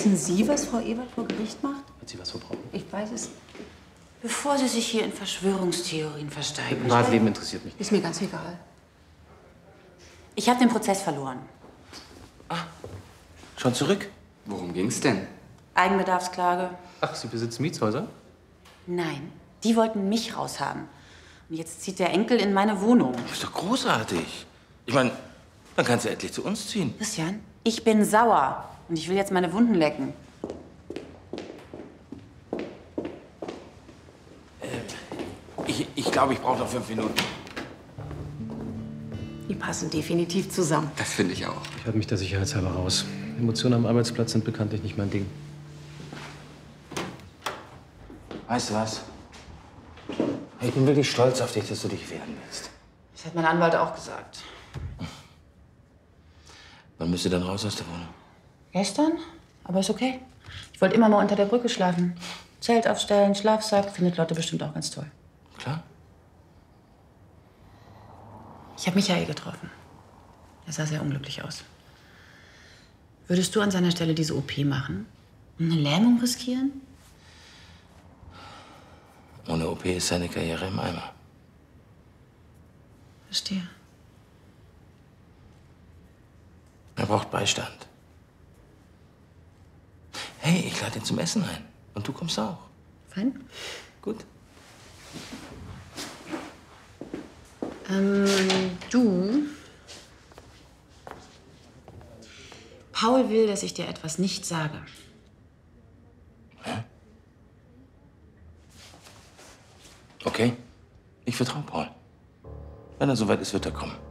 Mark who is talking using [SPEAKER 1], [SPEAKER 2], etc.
[SPEAKER 1] Wissen Sie, was Frau Ewert vor Gericht macht?
[SPEAKER 2] Hat sie was verbrochen?
[SPEAKER 1] Ich weiß es.
[SPEAKER 3] Bevor Sie sich hier in Verschwörungstheorien versteigen.
[SPEAKER 2] Privatleben interessiert mich nicht.
[SPEAKER 1] Ist mir ganz egal.
[SPEAKER 3] Ich habe den Prozess verloren.
[SPEAKER 2] Schon zurück?
[SPEAKER 4] Worum ging's denn?
[SPEAKER 3] Eigenbedarfsklage.
[SPEAKER 2] Ach, Sie besitzen Mietshäuser?
[SPEAKER 3] Nein, die wollten mich raushaben. Und jetzt zieht der Enkel in meine Wohnung.
[SPEAKER 5] Das ist doch großartig. Ich meine, dann kannst du endlich zu uns ziehen.
[SPEAKER 3] Christian, ich bin sauer. Und ich will jetzt meine Wunden lecken.
[SPEAKER 5] Ich glaube, ich brauche noch 5 Minuten.
[SPEAKER 1] Die passen definitiv zusammen.
[SPEAKER 4] Das finde ich auch.
[SPEAKER 2] Ich halte mich da sicherheitshalber raus. Emotionen am Arbeitsplatz sind bekanntlich nicht mein Ding.
[SPEAKER 5] Weißt du was? Ich bin wirklich stolz auf dich, dass du dich wehren willst.
[SPEAKER 3] Das hat mein Anwalt auch gesagt.
[SPEAKER 5] Wann müsst ihr dann raus aus der Wohnung?
[SPEAKER 3] Gestern? Aber ist okay. Ich wollte immer mal unter der Brücke schlafen. Zelt aufstellen, Schlafsack. Findet Lotte bestimmt auch ganz toll.
[SPEAKER 5] Klar.
[SPEAKER 3] Ich habe Michael getroffen. Er sah sehr unglücklich aus. Würdest du an seiner Stelle diese OP machen? Und eine Lähmung riskieren?
[SPEAKER 5] Ohne OP ist seine Karriere im Eimer.
[SPEAKER 3] Verstehe.
[SPEAKER 5] Er braucht Beistand. Hey, ich lade ihn zum Essen ein. Und du kommst auch.
[SPEAKER 3] Fein.
[SPEAKER 5] Gut.
[SPEAKER 3] Du. Paul will, dass ich dir etwas nicht sage.
[SPEAKER 5] Okay. Ich vertraue Paul. Wenn er soweit ist, wird er kommen.